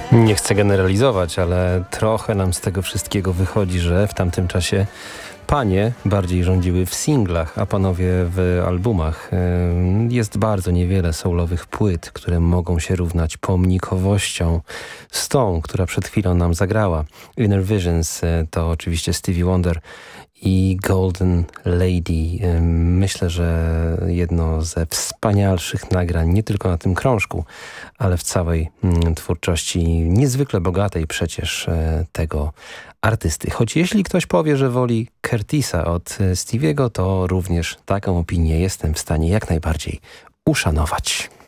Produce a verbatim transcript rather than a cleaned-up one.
Nie chcę generalizować, ale trochę nam z tego wszystkiego wychodzi, że w tamtym czasie panie bardziej rządziły w singlach, a panowie w albumach. Jest bardzo niewiele soulowych płyt, które mogą się równać pomnikowością z tą, która przed chwilą nam zagrała. Inner Visions to oczywiście Stevie Wonder i Golden Lady. Myślę, że jedno ze wspanialszych nagrań nie tylko na tym krążku, ale w całej twórczości niezwykle bogatej przecież tego artysty. Choć jeśli ktoś powie, że woli Curtisa od Stevie'ego, to również taką opinię jestem w stanie jak najbardziej uszanować.